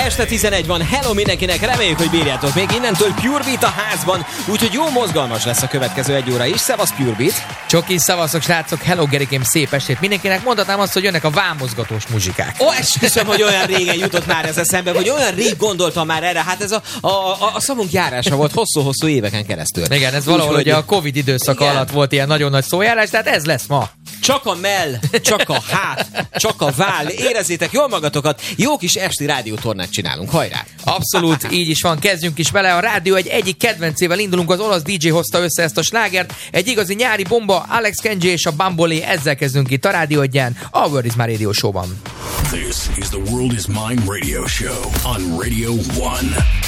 este 11 van, hello mindenkinek, reméljük, hogy bírjátok még innentől Pure Beat a házban, úgyhogy jó mozgalmas lesz a következő egy óra is. Szevasz Pure Beat! Csoki, szavazok srácok, hello Gerikém, szép estét mindenkinek, mondhatnám azt, hogy jönnek a vámozgatós muzsikák. Ó, esküszöm, hogy olyan régen jutott már ez eszembe, hogy olyan rég gondoltam már erre, hát ez a szavunk járása volt hosszú-hosszú éveken keresztül. Igen, ez valahol ugye a Covid időszaka alatt volt ilyen nagyon nagy szójárás, tehát ez lesz ma. Csak a mell, csak a hát, csak a váll. Érezzétek jól magatokat, jó kis esti rádiótornát csinálunk, hajrá! Abszolút, így is van, kezdjünk is vele. A rádió egyik kedvencével indulunk, az olasz DJ hozta össze ezt a slágert. Egy igazi nyári bomba, Alex Kenji és a Bambolé, ezzel kezdünk itt a Rádió Egyen, a World is My Radio Show-ban. This is the World is Mine Radio Show on Radio 1.